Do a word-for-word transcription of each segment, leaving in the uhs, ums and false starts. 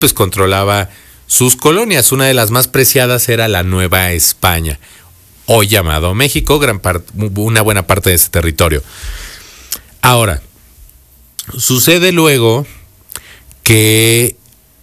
pues controlaba sus colonias. Una de las más preciadas era la Nueva España, hoy llamado México, gran parte, una buena parte de ese territorio. Ahora, sucede luego que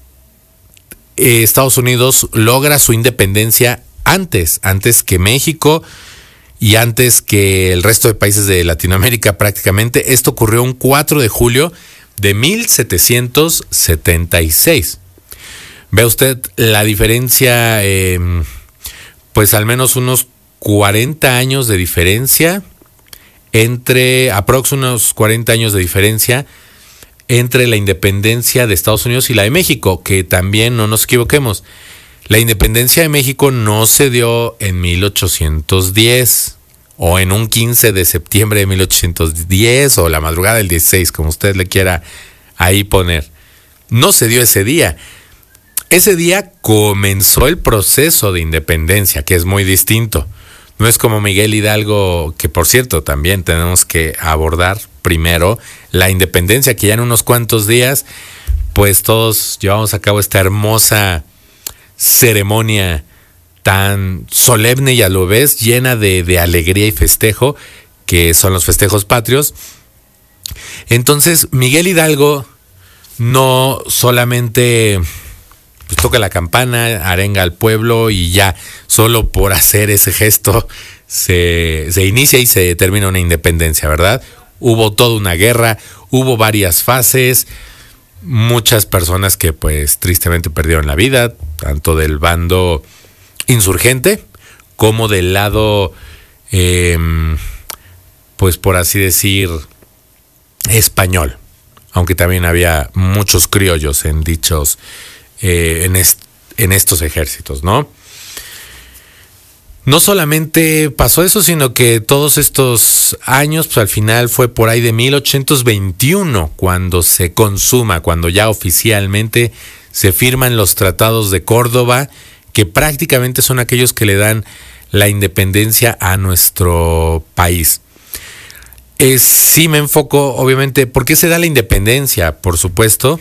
eh, Estados Unidos logra su independencia antes, antes que México y antes que el resto de países de Latinoamérica prácticamente. Esto ocurrió un cuatro de julio de mil setecientos setenta y seis. Ve usted la diferencia, eh, pues al menos unos cuarenta años de diferencia entre, aproximadamente unos cuarenta años de diferencia entre la independencia de Estados Unidos y la de México, que también no nos equivoquemos, la independencia de México no se dio en mil ochocientos diez o en un quince de septiembre de mil ochocientos diez o la madrugada del dieciséis, como usted le quiera ahí poner. No se dio ese día. Ese día comenzó el proceso de independencia, que es muy distinto. No es como Miguel Hidalgo, que por cierto también tenemos que abordar primero la independencia, que ya en unos cuantos días, pues todos llevamos a cabo esta hermosa ceremonia tan solemne y a la vez llena de, de alegría y festejo, que son los festejos patrios. Entonces, Miguel Hidalgo no solamente pues toca la campana, arenga al pueblo y ya, solo por hacer ese gesto se, se inicia y se termina una independencia, ¿verdad? Hubo toda una guerra, hubo varias fases, muchas personas que pues tristemente perdieron la vida, tanto del bando insurgente como del lado, eh, pues por así decir, español, aunque también había muchos criollos en dichos Eh, en, est- en estos ejércitos, ¿no? No solamente pasó eso, sino que todos estos años, pues al final fue por ahí de mil ochocientos veintiuno cuando se consuma, cuando ya oficialmente se firman los tratados de Córdoba, que prácticamente son aquellos que le dan la independencia a nuestro país. Eh, sí me enfoco, obviamente, ¿por qué se da la independencia? Por supuesto,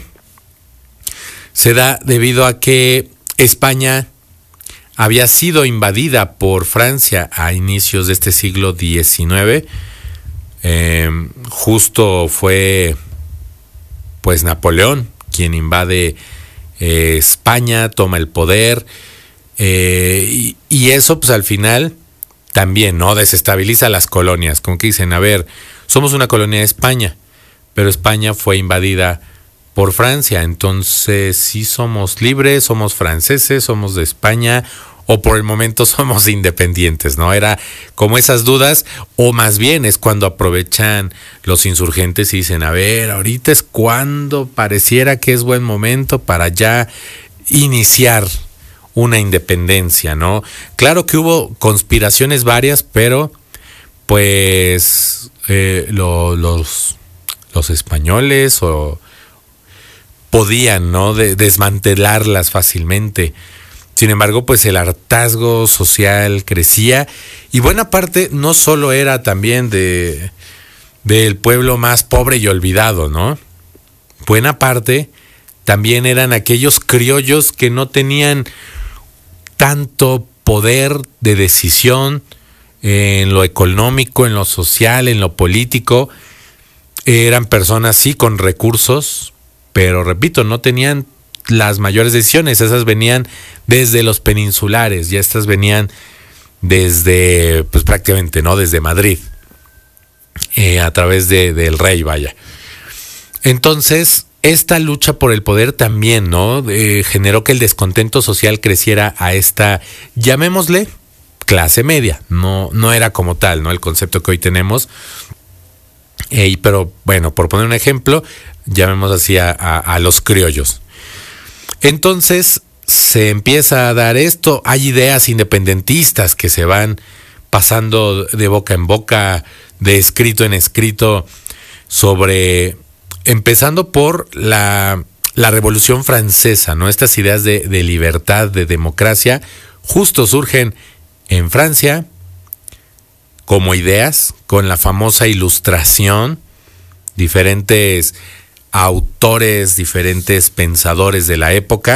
se da debido a que España había sido invadida por Francia a inicios de este siglo diecinueve. Eh, justo fue pues Napoleón quien invade eh, España, toma el poder, eh, y, y eso pues al final también, ¿no?, desestabiliza las colonias, como que dicen, a ver, somos una colonia de España, pero España fue invadida por Francia, entonces sí somos libres, somos franceses, somos de España, o por el momento somos independientes, ¿no? Era como esas dudas, o más bien es cuando aprovechan los insurgentes y dicen, a ver, ahorita es cuando pareciera que es buen momento para ya iniciar una independencia, ¿no? Claro que hubo conspiraciones varias, pero pues eh, lo, los, los españoles o podían, ¿no?, de desmantelarlas fácilmente. Sin embargo, pues el hartazgo social crecía y buena parte no solo era también de del pueblo más pobre y olvidado, ¿no? Buena parte también eran aquellos criollos que no tenían tanto poder de decisión en lo económico, en lo social, en lo político. Eran personas sí con recursos, pero repito, no tenían las mayores decisiones. Esas venían desde los peninsulares, y estas venían desde, pues prácticamente, ¿no?, desde Madrid, eh, a través de, del rey, vaya. Entonces, esta lucha por el poder también, ¿no?, eh, generó que el descontento social creciera a esta, llamémosle, clase media. No, no era como tal, ¿no?, el concepto que hoy tenemos. Eh, pero bueno, por poner un ejemplo, llamemos así a, a, a los criollos. Entonces se empieza a dar esto, hay ideas independentistas que se van pasando de boca en boca, de escrito en escrito, sobre, empezando por la, la Revolución Francesa, ¿no? Estas ideas de, de libertad, de democracia, justo surgen en Francia como ideas, con la famosa Ilustración, diferentes autores, diferentes pensadores de la época.